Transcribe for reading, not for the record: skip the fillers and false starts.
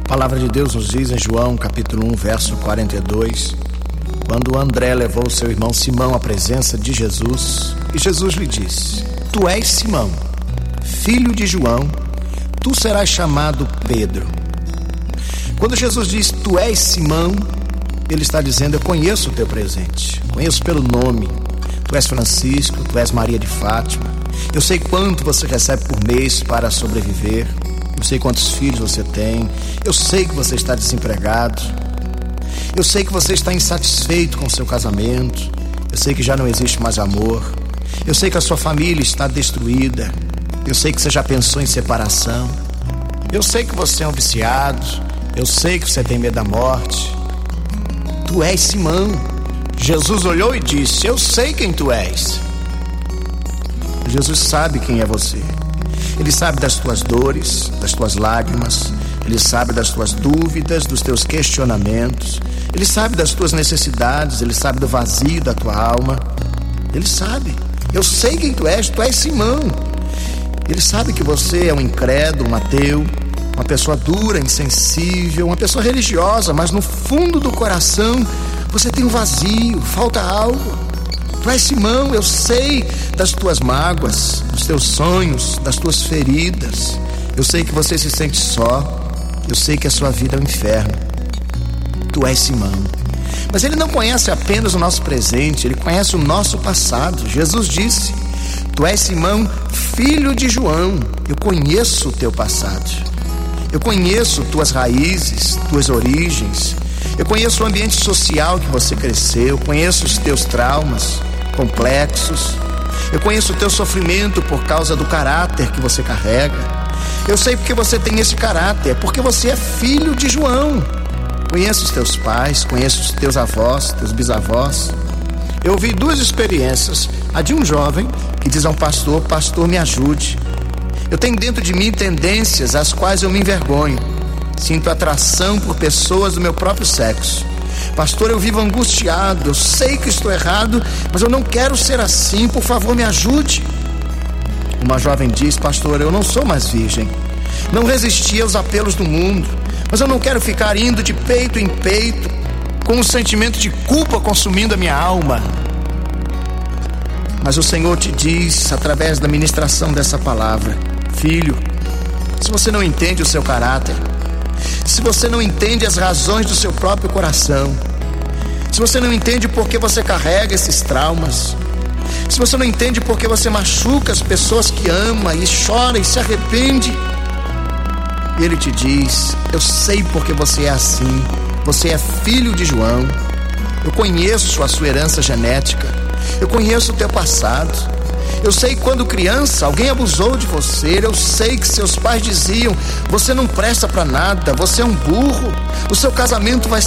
A palavra de Deus nos diz em João capítulo 1, verso 42, quando André levou seu irmão Simão à presença de Jesus, e Jesus lhe disse: Tu és Simão, filho de João, tu serás chamado Pedro. Quando Jesus diz tu és Simão, ele está dizendo: eu conheço o teu presente, conheço pelo nome. Tu és Francisco, tu és Maria de Fátima. Eu sei quanto você recebe por mês para sobreviver. Eu sei quantos filhos você tem. Eu sei que você está desempregado. Eu sei que você está insatisfeito com o seu casamento. Eu sei que já não existe mais amor. Eu sei que a sua família está destruída. Eu sei que você já pensou em separação. Eu sei que você é um viciado. Eu sei que você tem medo da morte. Tu és Simão. Jesus olhou e disse: eu sei quem tu és. Jesus sabe quem é você. Ele sabe das tuas dores, das tuas lágrimas. Ele sabe das tuas dúvidas, dos teus questionamentos. Ele sabe das tuas necessidades. Ele sabe do vazio da tua alma. Ele sabe. Eu sei quem tu és Simão. Ele sabe que você é um incrédulo, um ateu, uma pessoa dura, insensível, uma pessoa religiosa, mas no fundo do coração você tem um vazio, falta algo. Tu és Simão, eu sei das tuas mágoas, dos teus sonhos, das tuas feridas. Eu sei que você se sente só. Eu sei que a sua vida é um inferno. Tu és Simão. Mas ele não conhece apenas o nosso presente, ele conhece o nosso passado. Jesus disse: tu és Simão, filho de João. Eu conheço o teu passado. Eu conheço tuas raízes, tuas origens. Eu conheço o ambiente social que você cresceu. Eu conheço os teus traumas complexos. Eu conheço o teu sofrimento por causa do caráter que você carrega. Eu sei porque você tem esse caráter, porque você é filho de João. Conheço os teus pais, conheço os teus avós, teus bisavós. Eu ouvi duas experiências. A de um jovem que diz a um pastor: pastor, me ajude. Eu tenho dentro de mim tendências às quais eu me envergonho. Sinto atração por pessoas do meu próprio sexo. Pastor, eu vivo angustiado. Eu sei que estou errado, mas eu não quero ser assim. Por favor, me ajude. Uma jovem diz: pastor, eu não sou mais virgem. Não resisti aos apelos do mundo, mas eu não quero ficar indo de peito em peito com um sentimento de culpa consumindo a minha alma. Mas o Senhor te diz, através da ministração dessa palavra: filho, se você não entende o seu caráter, se você não entende as razões do seu próprio coração, se você não entende por que você carrega esses traumas, se você não entende por que você machuca as pessoas que ama e chora e se arrepende, Ele te diz: eu sei porque você é assim. Você é filho de João. Eu conheço a sua herança genética. Eu conheço o teu passado. Eu sei que quando criança alguém abusou de você. Eu sei que seus pais diziam: você não presta para nada, você é um burro. O seu casamento vai